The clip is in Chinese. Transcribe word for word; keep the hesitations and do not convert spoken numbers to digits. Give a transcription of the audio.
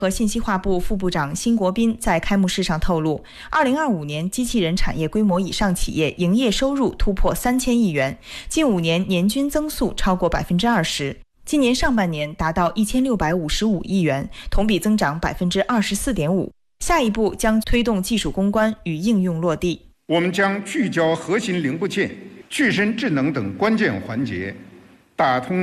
和信息化部副部长辛国斌在开幕式上透露，二零二五年机器人产业规模以上企业营业收入突破三千亿元，近五年年均增速超过百分之二十。今年上半年达到一千六百五十五亿元，同比增长百分之二十四点五。下一步将推动技术攻关与应用落地。 我们将聚焦核心零部件、具身智能等关键环节，打通